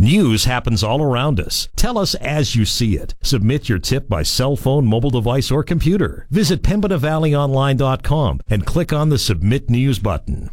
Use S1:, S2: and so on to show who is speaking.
S1: News happens all around us. Tell us as you see it. Submit your tip by cell phone, mobile device, or computer. Visit PembinaValleyOnline.com and click on the Submit News button.